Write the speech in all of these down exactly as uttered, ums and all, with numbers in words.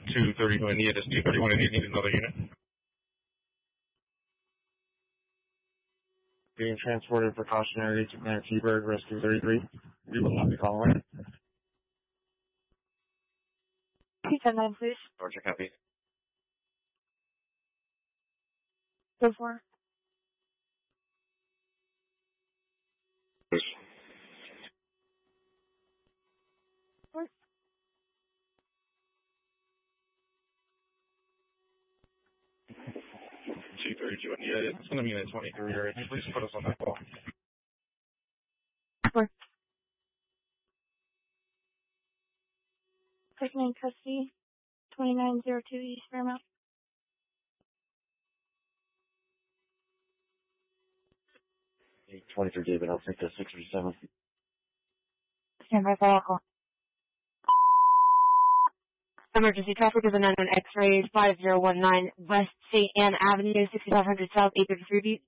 two thirty-one India, this two thirty-one India, need another unit. Being transported precautionary to Planet T-Bird, Rescue thirty-three. We will not be following. two ten nine, please. Roger, copy. Go for. Push. Four. two thirty-two India, it's going to be in the twenty-three area. Can you please put us on that call? Four. Person in custody, twenty-nine oh two East Fairmount. twenty-three David, I'll take the six thirty-seven. Stand by for call. Emergency traffic is a nine one X-ray five zero one nine West Saint Anne Avenue, sixty-five hundred South, eight thirty-three beat.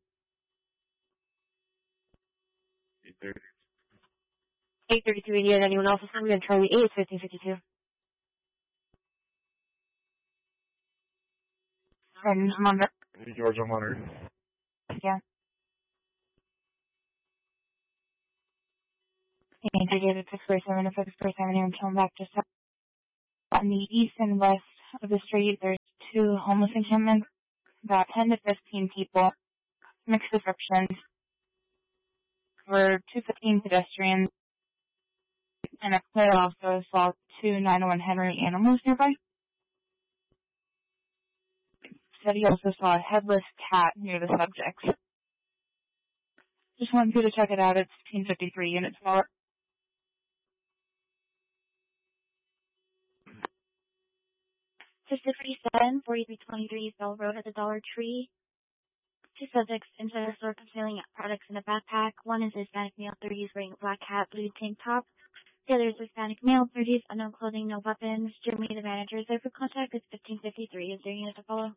eight thirty. eight thirty-three India, anyone else is coming in Charlie eight, fifteen fifty-two. And I'm on the... George, I'm on her. Yeah. And I gave it six forty-seven to six forty-seven here until I'm back just up. On the east and west of the street, there's two homeless encampments, about ten to fifteen people, mixed descriptions. For two fifteen pedestrians, and a player also saw two nine oh one Henry animals nearby. Said he also saw a headless cat near the subjects. Just wanted you to check it out. It's fifteen fifty-three units smaller. Sister forty-seven, forty-three twenty-three Bell Road at the Dollar Tree. Two subjects inside the store concealing products in a backpack. One is a Hispanic male, thirties, wearing a black hat, blue tank top. The other is a Hispanic male, thirties, unknown clothing, no weapons. Jeremy, the manager, is there for contact. It's fifteen fifty-three. Is there a unit to follow?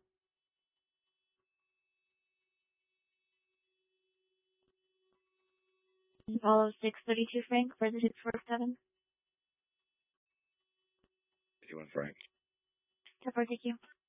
Follow six thirty-two Frank for the six forty-seven. fifty-one Frank. Thank you.